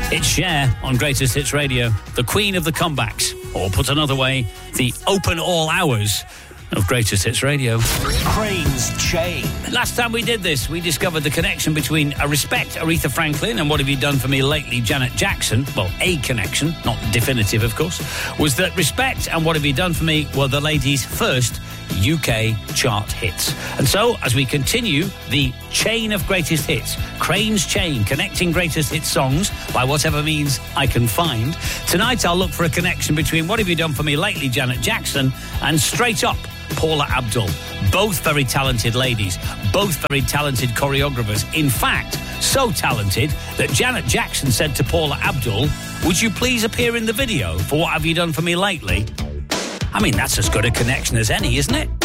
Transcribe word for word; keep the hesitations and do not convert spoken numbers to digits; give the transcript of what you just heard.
It's Cher on Greatest Hits Radio, the queen of the comebacks, or put another way, the open all hours of Greatest Hits Radio. Crane's Chain. Last time we did this, we discovered the connection between a Respect, Aretha Franklin, and What Have You Done For Me Lately, Janet Jackson. Well, a connection, not definitive, of course, was that Respect and What Have You Done For Me were the ladies' first U K chart hits. And so, as we continue the chain of greatest hits, Crane's Chain, connecting greatest hit songs by whatever means I can find, tonight I'll look for a connection between What Have You Done For Me Lately, Janet Jackson, and Straight Up, Paula Abdul. Both very talented ladies, both very talented choreographers. In fact, so talented that Janet Jackson said to Paula Abdul, "Would you please appear in the video for What Have You Done For Me Lately?" I mean, that's as good a connection as any, isn't it?